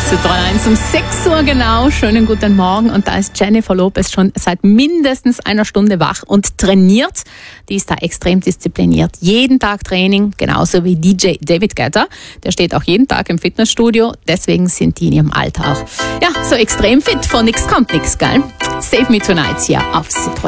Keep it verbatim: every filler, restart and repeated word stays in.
Citroën eins um sechs Uhr genau. Schönen guten Morgen. Und da ist Jennifer Lopez schon seit mindestens einer Stunde wach und trainiert. Die ist da extrem diszipliniert. Jeden Tag Training, genauso wie D J David Guetta. Der steht auch jeden Tag im Fitnessstudio. Deswegen sind die in ihrem Alter auch, ja, so extrem fit. Von nix kommt nix, gell? Save Me Tonight hier auf Citroën.